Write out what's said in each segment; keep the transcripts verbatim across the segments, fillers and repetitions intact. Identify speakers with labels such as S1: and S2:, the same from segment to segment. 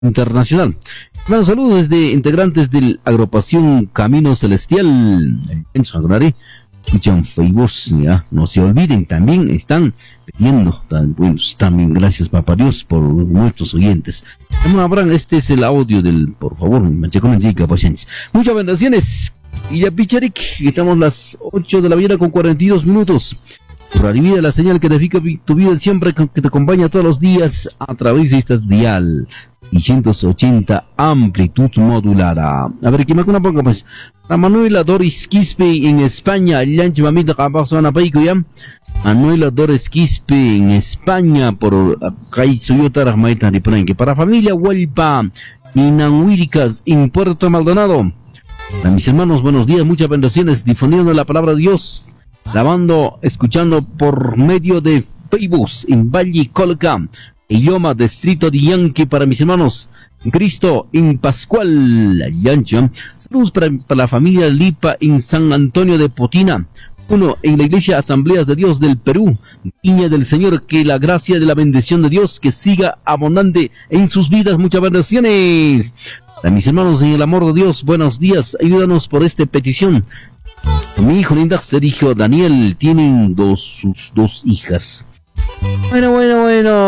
S1: internacional. Bueno, saludos desde integrantes de la agrupación Camino Celestial en Sangrari. Escuchan Facebook, ya, no se olviden, también están pidiendo, tan buenos, también gracias Papá Dios por nuestros oyentes. Abraham, este es el audio del, por favor, muchas bendiciones. Y ya Picharik, estamos las ocho de la mañana con cuarenta y dos minutos. Radio Vida, la señal que te edifica tu vida siempre, que te acompaña todos los días a través de estas dial seiscientos ochenta amplitud modulada. A ver, ¿qué me una poco pues? La Manuela Doris Quispe en España, Llanche Mamita Capazona Paico ya. Manuela Doris Quispe en España por Caizuyota Rahmaita de Pranque. Para familia Huelpa, Inanhuiricas en Puerto Maldonado. A mis hermanos, buenos días, muchas bendiciones, difundiendo la palabra de Dios. Grabando, escuchando por medio de Facebook en Valle Colca, idioma distrito de Yanqui para mis hermanos. Cristo en Pascual, Yancha. Saludos para, para la familia Lipa en San Antonio de Potina. Uno en la Iglesia Asambleas de Dios del Perú. Niña del Señor, que la gracia de la bendición de Dios que siga abundante en sus vidas. Muchas bendiciones. A mis hermanos en el amor de Dios, buenos días. Ayúdanos por esta petición. Mi hijo linda, Sergio Daniel, tienen dos, sus dos hijas. Bueno, bueno,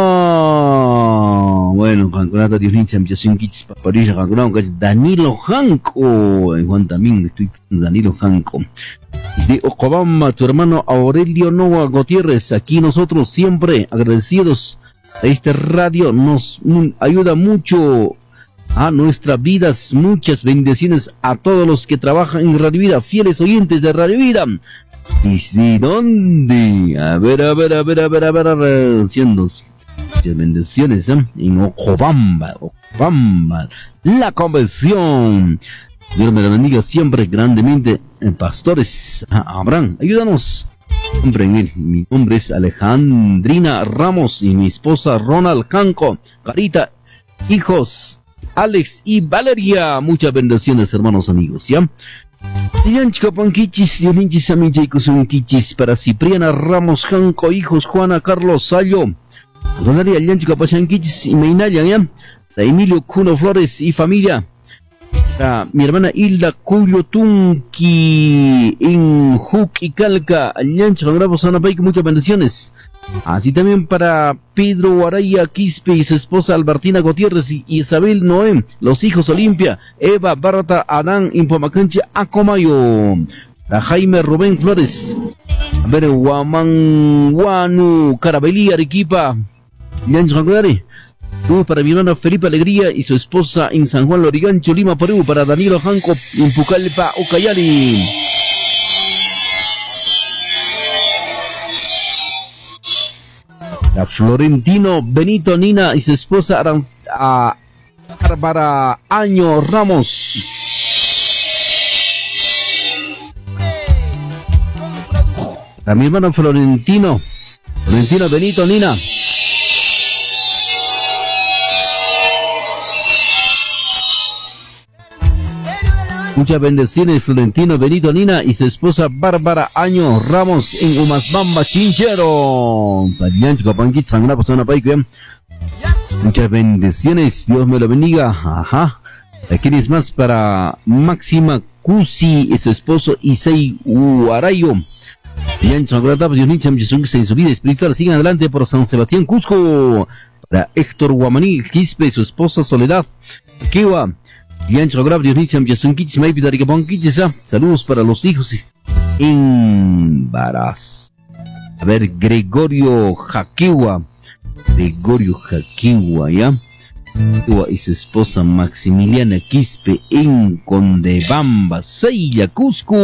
S1: bueno. Bueno, Canconata, Dios linda, mi chasón kits, paparilla, Canconata, Danilo Janco. En Juan también estoy Danilo Janco. De Ocobamba, tu hermano Aurelio Noa Gutiérrez, aquí nosotros siempre agradecidos a este radio, nos ayuda mucho a nuestras vidas. Muchas bendiciones a todos los que trabajan en Radio Vida, fieles oyentes de Radio Vida. ¿Y dónde? A ver, a ver, a ver, a ver, a ver, a ver, cientos. Muchas bendiciones, ¿eh? En Ocobamba, Ocobamba, la convención. Dios me la bendiga siempre grandemente. Pastores, Abraham, ayúdanos. Siempre en él. Mi nombre es Alejandrina Ramos y mi esposa Ronald Canco, Carita, hijos Alex y Valeria. Muchas bendiciones, hermanos amigos, ¿ya? Para Cipriana Ramos Janco, hijos Juana Carlos Sallo, y Meinaya, ¿ya? Emilio Cuno Flores y familia. A mi hermana Hilda Cuyo Tunki en Juc y Calca, muchas bendiciones. Así también para Pedro Guaraya Quispe y su esposa Albertina Gutiérrez y Isabel Noé, los hijos Olimpia, Eva Barata Adán Impomacancha Acomayo, a Jaime Rubén Flores, a ver, Guamanguanu, Carabelí, Arequipa, Saludos para mi hermana Felipe Alegría y su esposa en San Juan Lorigancho, Lima, Perú, para Danilo Janco en Pucallpa, Ucayali. A Florentino Benito Nina y su esposa Aranz, a Bárbara Año Ramos. A mi hermano Florentino, Florentino Benito Nina. Muchas bendiciones, Florentino Benito Nina y su esposa Bárbara Año Ramos en Umasbamba, Chinchero. Muchas bendiciones, Dios me lo bendiga. Ajá. ¿Quién es más? Para Máxima Cusi y su esposo Isai Uarayo. En su vida espiritual, sigan adelante por San Sebastián, Cusco. Para Héctor Guamaní Quispe y su esposa Soledad Kiwa. Saludos para los hijos en Baraz. A ver, Gregorio Jaquiwa, Gregorio Jaquiwa, ¿ya? Y su esposa Maximiliana Quispe en Condebamba, Seilla, Cusco.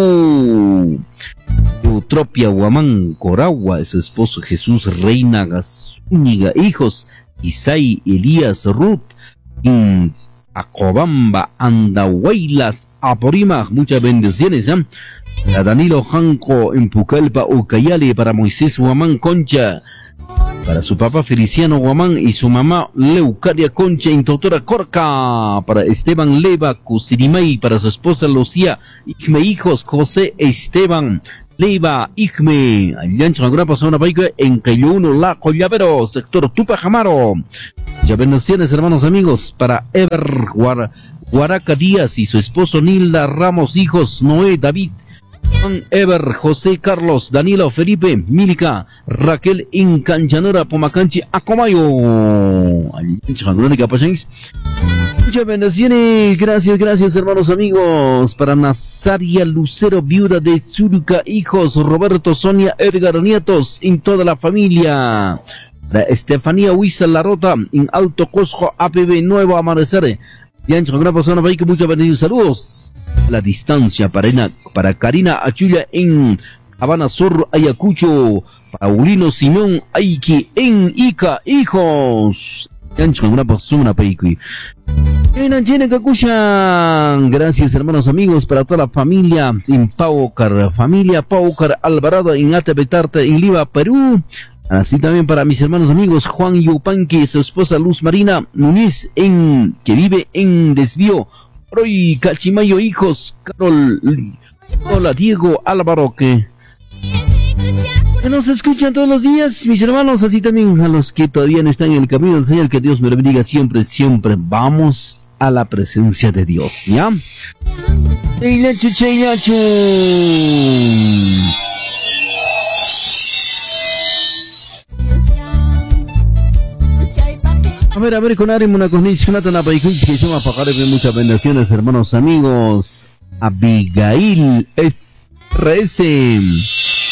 S1: Eutropia Guamán, Coragua, y su esposo Jesús Reina Gazúñiga, hijos Isai, Elías, Ruth, en Acobamba, Andahuaylas, Aporímac. Muchas bendiciones, ¿eh? A Danilo Janco en Pucallpa, Ucayali, para Moisés Guamán Concha, para su papá Feliciano Guamán y su mamá Leucaria Concha en Totora Corca, para Esteban Leva Cusirimay, para su esposa Lucía y mis hijos José Esteban Leiva, Ijme, Allancha, una persona en Cayo uno, La Collavero, sector Tupajamaro. Ya bendiciones, hermanos amigos, para Ever Guar, Guaraca Díaz y su esposo Nilda Ramos, hijos Noé, David, Juan Ever, José Carlos, Danilo, Felipe, Mílica, Raquel, Incanchanora, Pomacanchi, Acomayo. Allancha, muchas bendiciones, gracias, gracias hermanos amigos, para Nazaria Lucero, viuda de Zuruca, hijos, Roberto, Sonia, Edgar, nietos, en toda la familia, para Estefanía Huiza Larota, en Alto Cosco, A P B, Nuevo Amanecer, ya en una persona, muchas bendiciones, saludos, la distancia, para, Ena, para Karina Achulla, en Habana Sur, Ayacucho, Paulino Simón, Aiki, en Ica, hijos, una persona, gracias hermanos amigos, para toda la familia en Paucar, familia Paucar Alvarado en Atebetarte en Lima, Perú. Así también para mis hermanos amigos Juan Yupanqui, su esposa Luz Marina Núñez, en, que vive en Desvío, Roy Cachimayo, hijos Carol, hola Diego Álvaro, que que nos escuchan todos los días, mis hermanos, así también a los que todavía no están en el camino del Señor, que Dios me bendiga siempre, siempre. Vamos a la presencia de Dios, ¿ya? Cheilachu, cheilachu. A ver, a ver, con Ari, una condición, una tana, que se llama pagarle muchas bendiciones, hermanos amigos. Abigail S R S.